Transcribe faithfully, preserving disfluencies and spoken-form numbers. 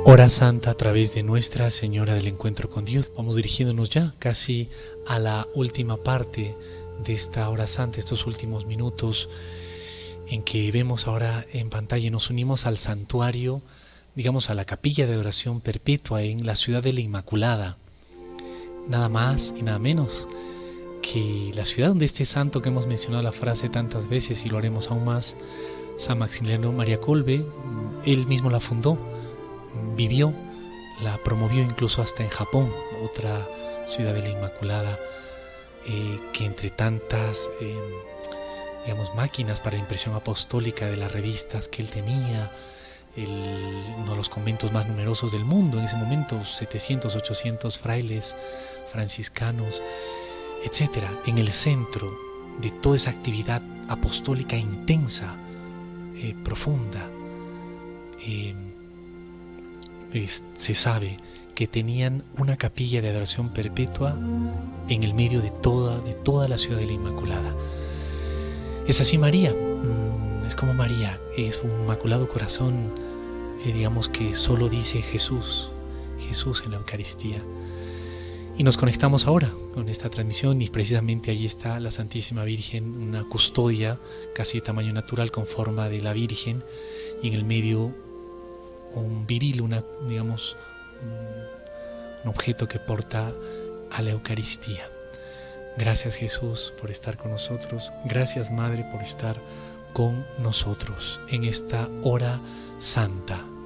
Hora Santa a través de Nuestra Señora del Encuentro con Dios. Vamos dirigiéndonos ya casi a la última parte de esta Hora Santa, estos últimos minutos en que vemos ahora en pantalla y nos unimos al santuario, digamos a la capilla de adoración perpetua en la ciudad de la Inmaculada. Nada más y nada menos que la ciudad donde este santo que hemos mencionado la frase tantas veces y lo haremos aún más, San Maximiliano María Kolbe, él mismo la fundó, vivió, la promovió incluso hasta en Japón, otra ciudad de la Inmaculada, eh, que entre tantas eh, digamos máquinas para impresión apostólica de las revistas que él tenía, el, uno de los conventos más numerosos del mundo en ese momento, setecientos, ochocientos frailes franciscanos, etcétera, en el centro de toda esa actividad apostólica intensa, eh, profunda, eh, es, se sabe que tenían una capilla de adoración perpetua en el medio de toda, de toda la ciudad de la Inmaculada. Es así María, es como María, es un inmaculado corazón, eh, digamos que solo dice Jesús, Jesús en la Eucaristía. Y nos conectamos ahora con esta transmisión y precisamente allí está la Santísima Virgen, una custodia casi de tamaño natural con forma de la Virgen y en el medio un viril, una, digamos, un, un objeto que porta a la Eucaristía. Gracias Jesús por estar con nosotros, gracias Madre por estar con nosotros en esta hora santa.